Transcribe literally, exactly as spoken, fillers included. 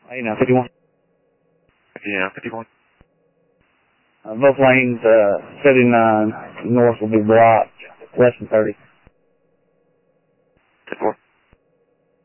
eighty-nine fifty-one. Yeah, fifty-one. Uh, both lanes, uh, seventy-nine north will be blocked, less than thirty.